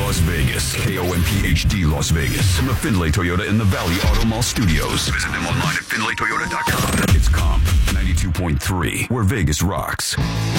Las Vegas. KOMPHD Las Vegas. From the Findlay Toyota in the Valley Auto Mall Studios. Visit them online at FindlayToyota.com. It's Comp 92.3, where Vegas rocks.